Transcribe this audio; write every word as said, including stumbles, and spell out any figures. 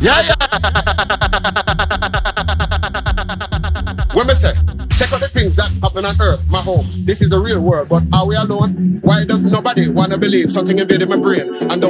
Yeah, yeah. When me say, check out the things that happen on earth, my home. This is the real world, but are we alone? Why does nobody wanna believe something invaded my brain? And